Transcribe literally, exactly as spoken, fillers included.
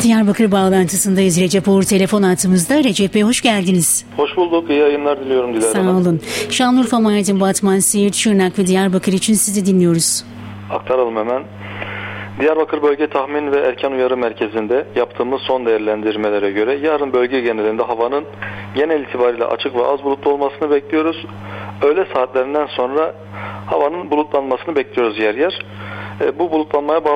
Diyarbakır bağlantısındayız. Recep Uğur telefon hattımızda. Recep Bey hoş geldiniz. Hoş bulduk. İyi yayınlar diliyorum Dilara Sağ Hanım. olun. Şanlıurfa, Mardin, Batman, Siirt, Şırnak ve Diyarbakır için sizi dinliyoruz. Aktaralım hemen. Diyarbakır Bölge Tahmin ve Erken Uyarı Merkezi'nde yaptığımız son değerlendirmelere göre yarın bölge genelinde havanın genel itibariyle açık ve az bulutlu olmasını bekliyoruz. Öğle saatlerinden sonra havanın bulutlanmasını bekliyoruz yer yer. Bu bulutlanmaya bağlı